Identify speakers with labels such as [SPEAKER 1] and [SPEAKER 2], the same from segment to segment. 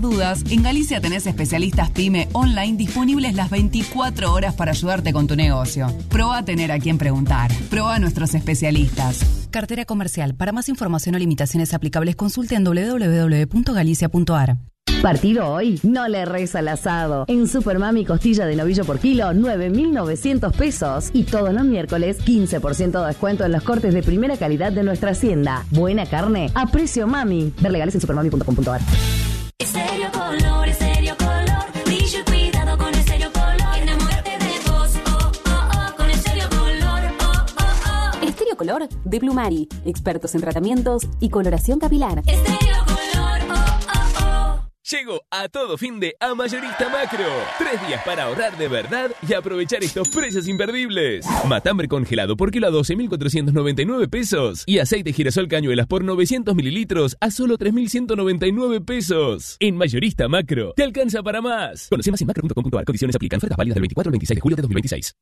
[SPEAKER 1] dudas, en Galicia tenés especialistas PYME online disponibles las 24 horas para ayudarte con tu negocio. Probá a tener a quien preguntar. Probá a nuestros especialistas. Cartera comercial. Para más información o limitaciones aplicables, consulte en www.galicia.ar.
[SPEAKER 2] Partido hoy, no le reza al asado. En Supermami, costilla de novillo por kilo, 9.900 pesos. Y todos los miércoles, 15% de descuento en los cortes de primera calidad de nuestra hacienda. Buena carne a precio mami. Ver legales en supermami.com.ar.
[SPEAKER 3] Estéreo Color, Estéreo Color. Brillo y cuidado con Estéreo Color. Enamórate de vos, oh, oh, oh. Con Estéreo Color, oh, oh, oh.
[SPEAKER 4] Estéreo Color de Plumari. Expertos en tratamientos y coloración capilar.
[SPEAKER 3] Estéreo Color, oh, oh, oh.
[SPEAKER 5] Llegó a todo fin de a Mayorista Macro. 3 días para ahorrar de verdad y aprovechar estos precios imperdibles. Matambre congelado por kilo a 12.499 pesos. Y aceite girasol cañuelas por 900 mililitros a solo 3.199 pesos. En Mayorista Macro, te alcanza para más. Conoce más en macro.com.ar. Condiciones aplican. Ofertas válidas del 24 al 26 de julio de 2026.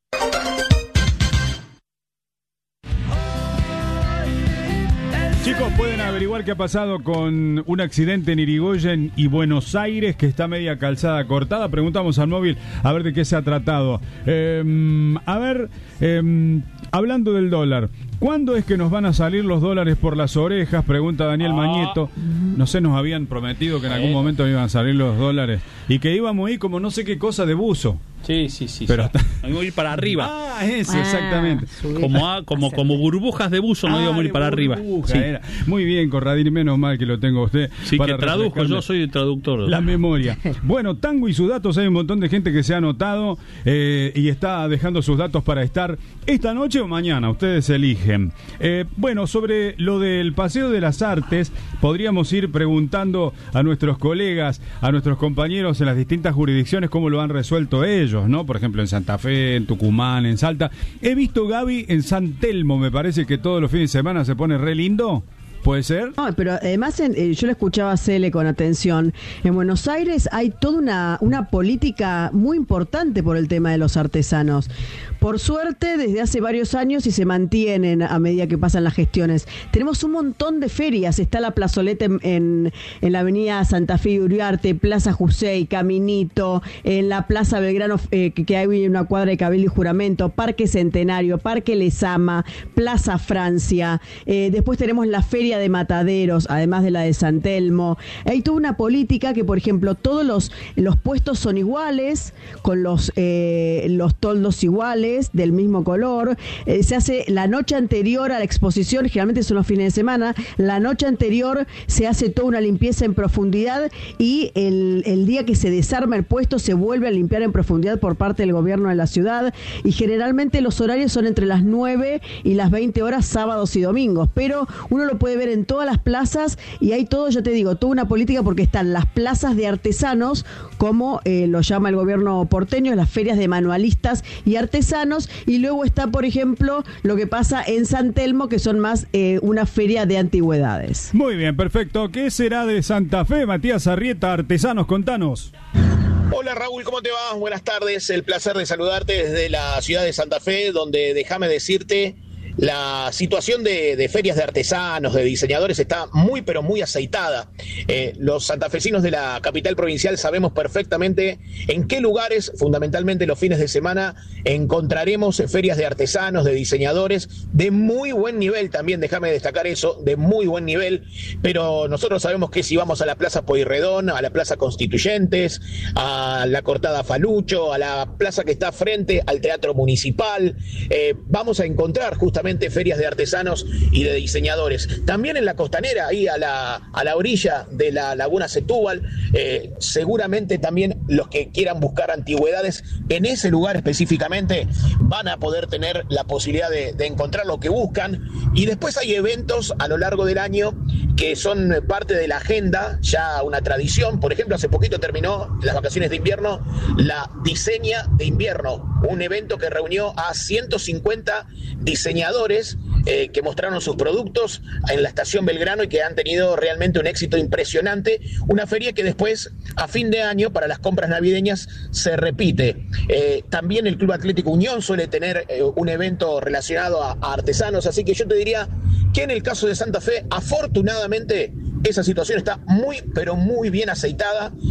[SPEAKER 6] Chicos, pueden averiguar qué ha pasado con un accidente en Irigoyen y Buenos Aires, que está media calzada cortada. Preguntamos al móvil a ver de qué se ha tratado. Hablando del dólar, ¿cuándo es que nos van a salir los dólares por las orejas? Pregunta Daniel Mañeto. No sé, nos habían prometido que en algún momento iban a salir los dólares y que íbamos a ir como no sé qué cosa de buzo.
[SPEAKER 7] Sí.
[SPEAKER 6] Pero
[SPEAKER 7] vamos a ir para arriba.
[SPEAKER 6] Eso, exactamente.
[SPEAKER 7] Como burbujas de buzo nos íbamos a ir para arriba. Sí.
[SPEAKER 6] Muy bien, Corradini, menos mal que lo tengo a usted.
[SPEAKER 7] Sí, para que traduzco, yo soy el traductor.
[SPEAKER 6] La memoria. Bueno, Tango y sus datos, hay un montón de gente que se ha anotado y está dejando sus datos para estar esta noche o mañana, ustedes eligen. Bueno, sobre lo del Paseo de las Artes, podríamos ir preguntando a nuestros colegas, a nuestros compañeros en las distintas jurisdicciones cómo lo han resuelto ellos, ¿no? Por ejemplo, en Santa Fe, en Tucumán, en Salta. He visto, Gaby, en San Telmo, me parece que todos los fines de semana se pone re lindo. ¿Puede ser?
[SPEAKER 8] No, pero además yo le escuchaba a Cele con atención. En Buenos Aires hay toda una política muy importante por el tema de los artesanos. Por suerte, desde hace varios años y se mantienen a medida que pasan las gestiones. Tenemos un montón de ferias. Está la plazoleta en la avenida Santa Fe y Uriarte, Plaza Jusey, Caminito, en la Plaza Belgrano, que hay una cuadra de Cabildo y Juramento, Parque Centenario, Parque Lezama, Plaza Francia. Después tenemos la feria de Mataderos, además de la de San Telmo. Hay toda una política que, por ejemplo, todos los puestos son iguales, con los toldos iguales, del mismo color. Se hace la noche anterior a la exposición, generalmente son los fines de semana, la noche anterior se hace toda una limpieza en profundidad y el día que se desarma el puesto se vuelve a limpiar en profundidad por parte del gobierno de la ciudad, y generalmente los horarios son entre las 9 y las 20 horas sábados y domingos, pero uno lo puede ver en todas las plazas y hay todo, ya te digo, toda una política, porque están las plazas de artesanos, como lo llama el gobierno porteño, las ferias de manualistas y artesanos, y luego está, por ejemplo, lo que pasa en San Telmo, que son más una feria de antigüedades.
[SPEAKER 6] Muy bien, perfecto. ¿Qué será de Santa Fe, Matías Arrieta, artesanos? Contanos.
[SPEAKER 9] Hola Raúl, ¿cómo te va? Buenas tardes, el placer de saludarte desde la ciudad de Santa Fe, donde déjame decirte, la situación de ferias de artesanos, de diseñadores, está muy pero muy aceitada. Los santafesinos de la capital provincial sabemos perfectamente en qué lugares, fundamentalmente los fines de semana, encontraremos ferias de artesanos, de diseñadores, de muy buen nivel también, déjame destacar eso, de muy buen nivel, pero nosotros sabemos que si vamos a la Plaza Pueyrredón, a la Plaza Constituyentes, a la Cortada Falucho, a la plaza que está frente al Teatro Municipal, vamos a encontrar justamente ferias de artesanos y de diseñadores. También en la costanera, ahí a la orilla de la Laguna Setúbal, seguramente también los que quieran buscar antigüedades en ese lugar específicamente van a poder tener la posibilidad de encontrar lo que buscan. Y después hay eventos a lo largo del año que son parte de la agenda, ya una tradición. Por ejemplo, hace poquito terminó las vacaciones de invierno la Diseña de Invierno, un evento que reunió a 150 diseñadores que mostraron sus productos en la estación Belgrano y que han tenido realmente un éxito impresionante. Una feria que después, a fin de año, para las compras navideñas, se repite. También el Club Atlético Unión suele tener un evento relacionado a artesanos, así que yo te diría que en el caso de Santa Fe, afortunadamente, esa situación está muy, pero muy bien aceitada.